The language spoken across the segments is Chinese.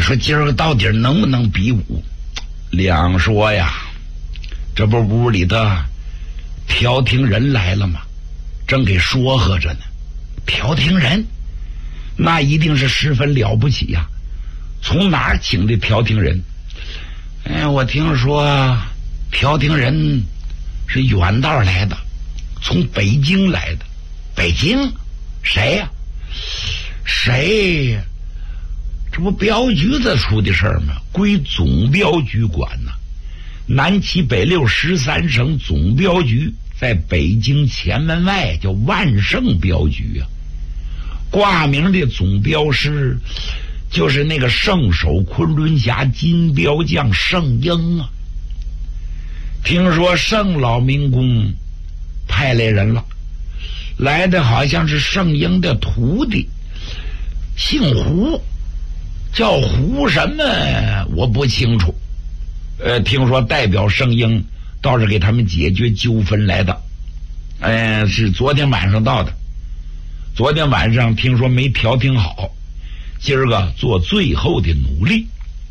说今儿个到底能不能比武？两说呀，这不屋里的调停人来了吗？正给说和着呢。调停人那一定是十分了不起呀，从哪儿请的调停人？我听说调停人是远道来的，从北京来的。北京谁呀？谁？这不镖局子出的事儿吗？归总镖局管呢。南七北六13省总镖局在北京前门外叫万盛镖局啊。挂名的总镖师就是那个圣手昆仑峡金镖将圣英啊。听说圣老民公派来人了，来的好像是圣英的徒弟，姓胡，叫胡什么我不清楚。听说代表圣英倒是给他们解决纠纷来的。是昨天晚上到的。昨天晚上听说没调停好，今儿个做最后的努力。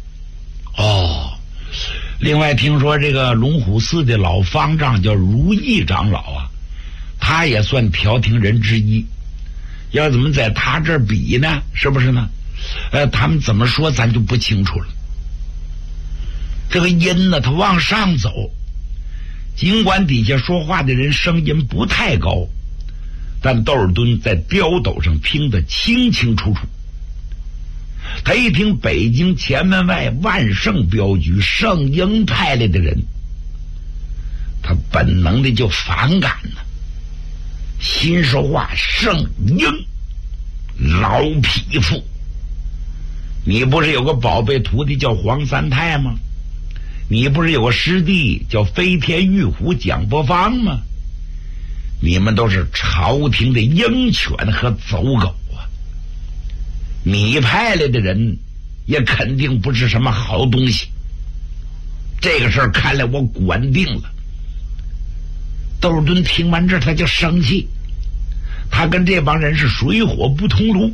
另外听说这个龙虎寺的老方丈叫如意长老啊，他也算调停人之一。要怎么在他这儿比呢？是不是呢？他们怎么说咱就不清楚了。这个音呢，他往上走，尽管底下说话的人声音不太高，但窦尔敦在刁斗上听得清清楚楚。他一听北京前门外万盛镖局圣英派来的人，他本能的就反感了。心说话，圣英老匹夫，你不是有个宝贝徒弟叫黄三太吗？你不是有个师弟叫飞天玉虎蒋伯方吗？你们都是朝廷的鹰犬和走狗啊！你派来的人也肯定不是什么好东西。这个事儿看来我管定了。窦尔敦听完这他就生气，他跟这帮人是水火不同炉。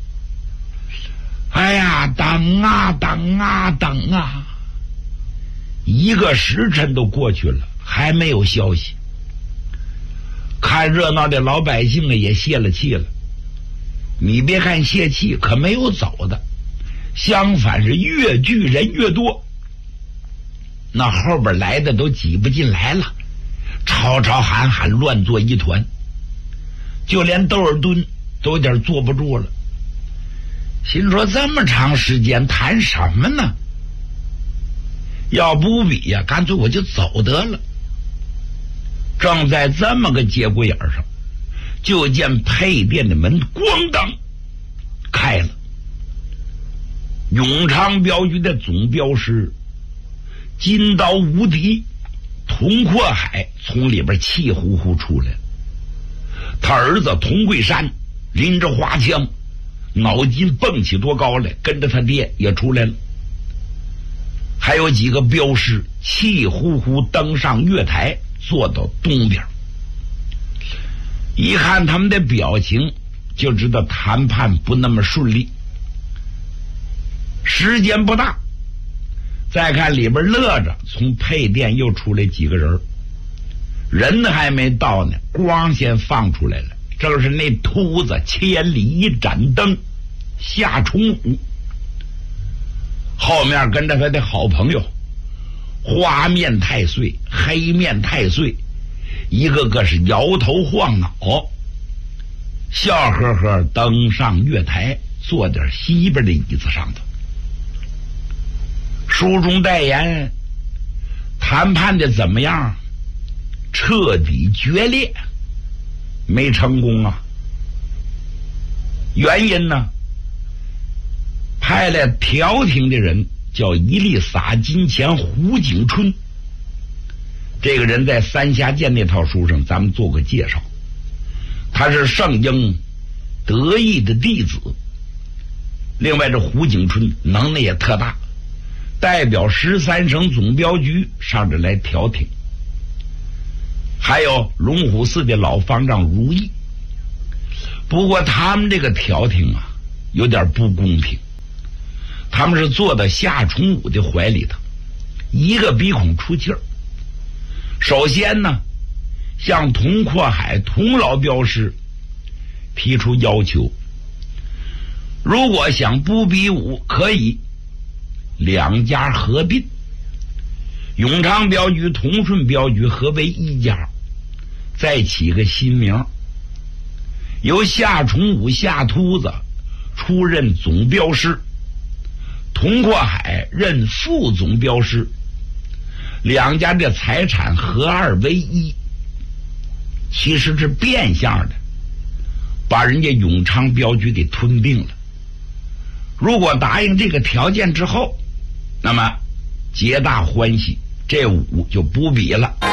等啊等啊等啊，一个时辰都过去了，还没有消息。看热闹的老百姓也泄了气了。你别看泄气，可没有走的，相反是越聚人越多。那后边来的都挤不进来了，吵吵喊喊，乱作一团。就连窦尔敦都有点坐不住了，心说这么长时间谈什么呢？要不比呀，干脆我就走得了。正在这么个节骨眼上，就见配殿的门咣当开了。永昌镖局的总镖师金刀无敌童阔海从里边气呼呼出来了。他儿子童桂山拎着花枪，脑筋蹦起多高来，跟着他爹也出来了。还有几个镖师气呼呼登上月台，坐到东边。一看他们的表情，就知道谈判不那么顺利。时间不大，再看里边乐着，从配殿又出来几个人，人还没到呢，光先放出来了。正是那秃子千里一盏灯夏重武，后面跟着他的好朋友花面太岁、黑面太岁，一个个是摇头晃脑，笑呵呵登上月台，坐点西边的椅子上头。书中代言，谈判的怎么样？彻底决裂，没成功啊。原因呢？派来调停的人叫一力撒金钱胡景春，这个人在三峡剑那套书上咱们做过介绍，他是圣英得意的弟子。另外这胡景春能耐也特大，代表13省总镖局上这来调停。还有龙虎寺的老方丈如意。不过他们这个调停啊有点不公平， 他们是坐到夏崇武的怀里头，一个鼻孔出气儿。首先呢，向佟阔海佟老镖师提出要求，如果想不比武，可以两家合并，永昌镖局、同顺镖局合为一家，再起个新名，由夏崇武夏秃子出任总镖师，佟阔海任副总镖师，两家的财产合二为一，其实是变相的把人家永昌镖局给吞并了。如果答应这个条件之后，那么皆大欢喜，这武就不比了。